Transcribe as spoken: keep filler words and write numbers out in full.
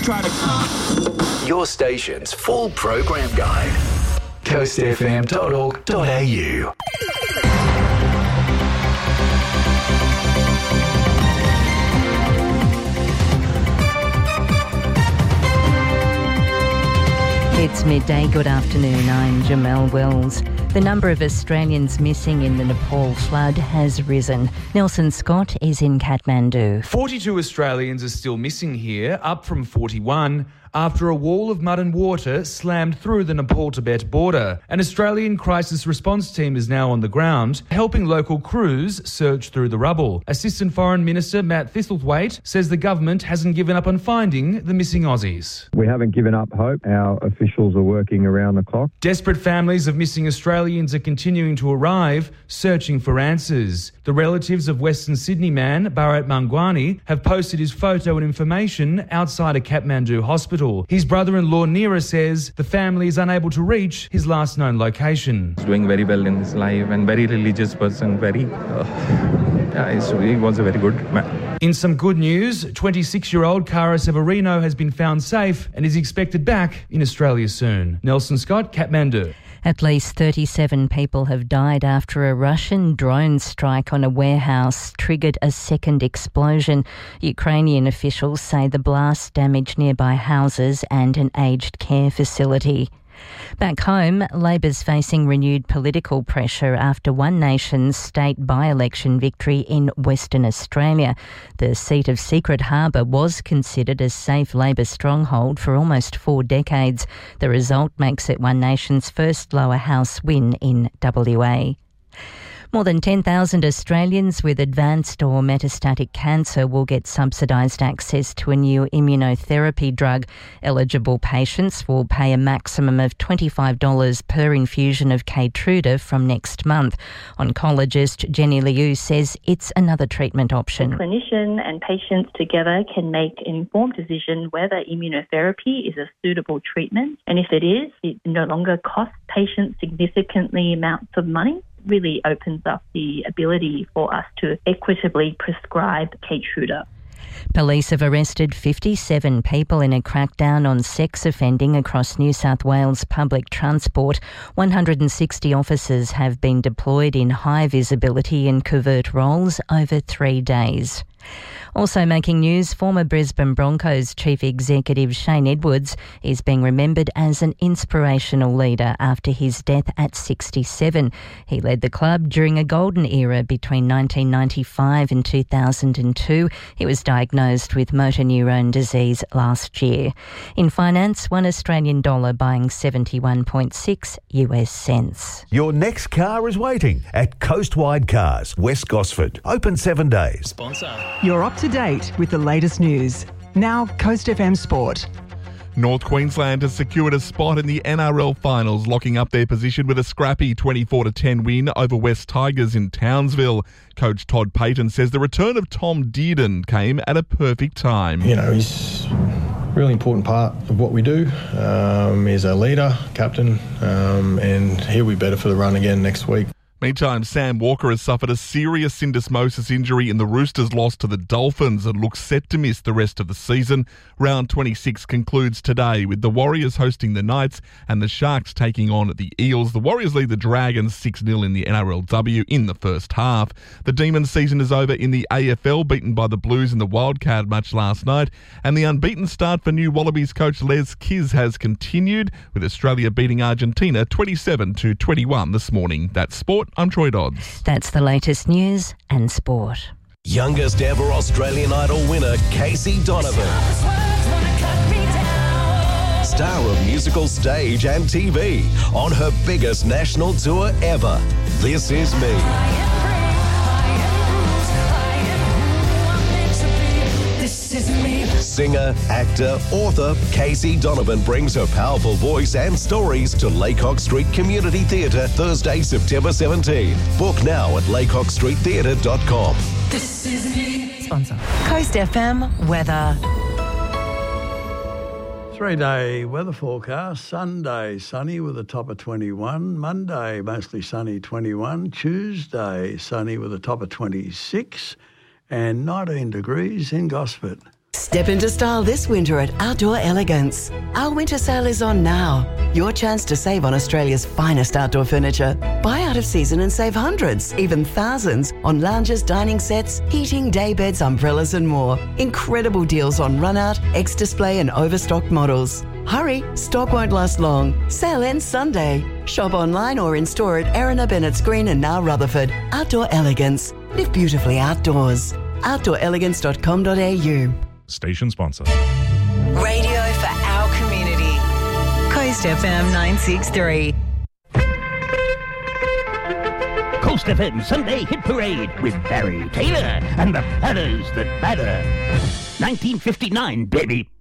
try to... Your station's full program guide. coast f m dot org dot a u. It's midday. Good afternoon. I'm Jamelle Wells. The number of Australians missing in the Nepal flood has risen. Nelson Scott is in Kathmandu. forty-two Australians are still missing here, up from forty-one, after a wall of mud and water slammed through the Nepal-Tibet border. An Australian crisis response team is now on the ground, helping local crews search through the rubble. Assistant Foreign Minister Matt Thistlethwaite says the government hasn't given up on finding the missing Aussies. We haven't given up hope. Our officials are working around the clock. Desperate families of missing Australians are continuing to arrive, searching for answers. The relatives of Western Sydney man Bharat Mangwani have posted his photo and information outside a Kathmandu hospital. His brother-in-law Neera says the family is unable to reach his last known location. He's doing very well in his life and very religious person, very... Uh, yeah, he was a very good man. In some good news, twenty-six-year-old Cara Severino has been found safe and is expected back in Australia soon. Nelson Scott, Kathmandu. At least thirty-seven people have died after a Russian drone strike on a warehouse triggered a second explosion. Ukrainian officials say the blast damaged nearby houses and an aged care facility. Back home, Labor's facing renewed political pressure after One Nation's state by-election victory in Western Australia. The seat of Secret Harbour was considered a safe Labor stronghold for almost four decades. The result makes it One Nation's first lower house win in W A. More than ten thousand Australians with advanced or metastatic cancer will get subsidised access to a new immunotherapy drug. Eligible patients will pay a maximum of twenty-five dollars per infusion of Keytruda from next month. Oncologist Jenny Liu says it's another treatment option. The clinician and patients together can make an informed decision whether immunotherapy is a suitable treatment, and if it is, it no longer costs patients significantly amounts of money. Really opens up the ability for us to equitably prescribe Keytruda. Police have arrested fifty-seven people in a crackdown on sex offending across New South Wales public transport. one hundred sixty officers have been deployed in high visibility and covert roles over three days. Also making news, former Brisbane Broncos chief executive Shane Edwards is being remembered as an inspirational leader after his death at sixty-seven. He led the club during a golden era between nineteen ninety-five and two thousand two. He was diagnosed with motor neurone disease last year. In finance, one Australian dollar buying seventy-one point six U S cents. Your next car is waiting at Coastwide Cars, West Gosford. Open seven days. Sponsor. You're up to date with the latest news. Now, Coast F M Sport. North Queensland has secured a spot in the N R L finals, locking up their position with a scrappy twenty-four to ten win over West Tigers in Townsville. Coach Todd Payton says the return of Tom Dearden came at a perfect time. You know, he's a really important part of what we do. Um, he's our leader, captain, um, and he'll be better for the run again next week. Meantime, Sam Walker has suffered a serious syndesmosis injury in the Roosters' loss to the Dolphins and looks set to miss the rest of the season. Round twenty-six concludes today with the Warriors hosting the Knights and the Sharks taking on the Eels. The Warriors lead the Dragons six nil in the N R L W in the first half. The Demons' season is over in the A F L, beaten by the Blues in the wildcard match last night. And the unbeaten start for new Wallabies coach Les Kiss has continued, with Australia beating Argentina twenty-seven to twenty-one this morning. That's sport. I'm Troy Dodds. That's the latest news and sport. Youngest ever Australian Idol winner, Casey Donovan. Star of musical stage and T V on her biggest national tour ever. This Is Me. Singer, actor, author, Casey Donovan brings her powerful voice and stories to Laycock Street Community Theatre Thursday, September seventeenth. Book now at laycock street theatre dot com. This is me. Sponsor. Coast F M weather. Three-day weather forecast. Sunday, sunny with a top of twenty-one. Monday, mostly sunny, twenty-one. Tuesday, sunny with a top of twenty-six. And nineteen degrees in Gosford. Step into style this winter at Outdoor Elegance. Our winter sale is on now. Your chance to save on Australia's finest outdoor furniture. Buy out of season and save hundreds, even thousands, on lounges, dining sets, heating, day beds, umbrellas and more. Incredible deals on run-out, ex-display and overstocked models. Hurry, stock won't last long. Sale ends Sunday. Shop online or in-store at Erina, Bennett's Green and now Rutherford. Outdoor Elegance. Live beautifully outdoors. outdoor elegance dot com dot a u. Station sponsor. Radio for our community. Coast F M nine sixty-three. Coast F M Sunday Hit Parade with Barry Taylor and the Platters That Matter. nineteen fifty-nine, baby.